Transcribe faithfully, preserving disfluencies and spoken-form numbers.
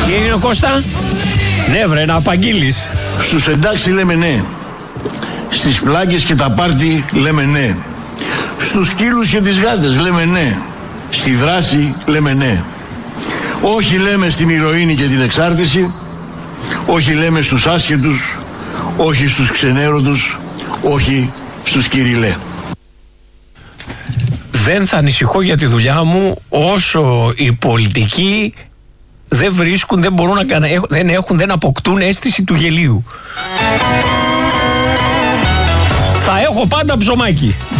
Τι έγινε ο Κώστα? Ναι βρε, να απαγγείλεις. Στους εντάξει λέμε ναι. Στις πλάκες και τα πάρτι λέμε ναι. Στους σκύλους και τις γάτες λέμε ναι. Στη δράση λέμε ναι. Όχι λέμε στην ηρωίνη και την εξάρτηση. Όχι λέμε στους άσχετους. Όχι στους ξενέρωτους. Όχι στους κυριλέ. Δεν θα ανησυχώ για τη δουλειά μου όσο οι πολιτικοί δεν βρίσκουν, δεν μπορούν να δεν έχουν, δεν αποκτούν αίσθηση του γελίου. Θα έχω πάντα ψωμάκι.